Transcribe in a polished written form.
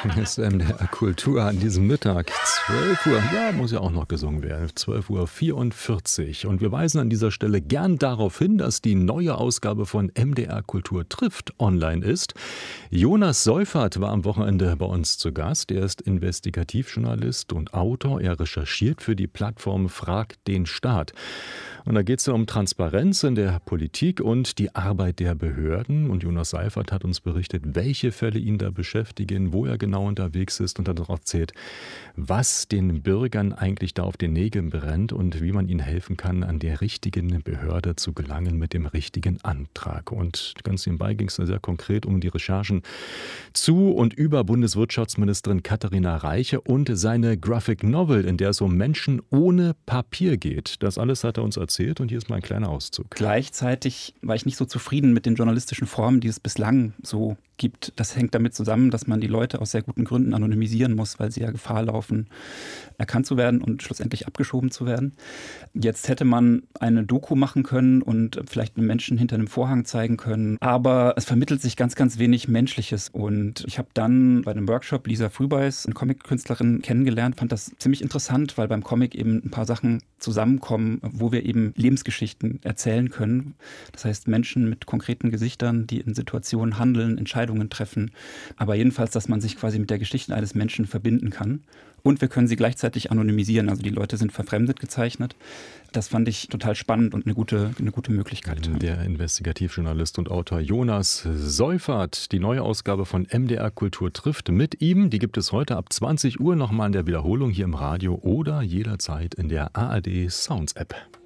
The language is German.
Das ist MDR Kultur an diesem Mittag. 12 Uhr, ja, muss ja auch noch gesungen werden. 12:44 Uhr. Und wir weisen an dieser Stelle gern darauf hin, dass die neue Ausgabe von MDR Kultur trifft online ist. Jonas Seufert war am Wochenende bei uns zu Gast. Er ist Investigativjournalist und Autor. Er recherchiert für die Plattform Frag den Staat. Und da geht es ja um Transparenz in der Politik und die Arbeit der Behörden. Und Jonas Seufert hat uns berichtet, welche Fälle ihn da beschäftigen, wo er genau unterwegs ist und hat auch erzählt, was den Bürgern eigentlich da auf den Nägeln brennt und wie man ihnen helfen kann, an der richtigen Behörde zu gelangen mit dem richtigen Antrag. Und ganz nebenbei ging es da sehr konkret um die Recherchen zu und über Bundeswirtschaftsministerin Katharina Reiche und seine Graphic Novel, in der es um Menschen ohne Papier geht. Das alles hat er uns erzählt und hier ist mal ein kleiner Auszug. Gleichzeitig war ich nicht so zufrieden mit den journalistischen Formen, die es bislang so gibt. Das hängt damit zusammen, dass man die Leute aus sehr guten Gründen anonymisieren muss, weil sie ja Gefahr laufen, erkannt zu werden und schlussendlich abgeschoben zu werden. Jetzt hätte man eine Doku machen können und vielleicht einen Menschen hinter einem Vorhang zeigen können, aber es vermittelt sich ganz, ganz wenig Menschliches. Und ich habe dann bei einem Workshop Lisa Frühbeis, eine Comic-Künstlerin, kennengelernt, fand das ziemlich interessant, weil beim Comic eben ein paar Sachen zusammenkommen, wo wir eben Lebensgeschichten erzählen können. Das heißt, Menschen mit konkreten Gesichtern, die in Situationen handeln, Entscheidungen treffen, aber jedenfalls, dass man sich quasi mit der Geschichte eines Menschen verbinden kann. Und wir können sie gleichzeitig anonymisieren, also die Leute sind verfremdet gezeichnet. Das fand ich total spannend und eine gute Möglichkeit. Der Investigativjournalist und Autor Jonas Seufert, die neue Ausgabe von MDR Kultur trifft mit ihm. Die gibt es heute ab 20 Uhr nochmal in der Wiederholung hier im Radio oder jederzeit in der ARD Sounds App.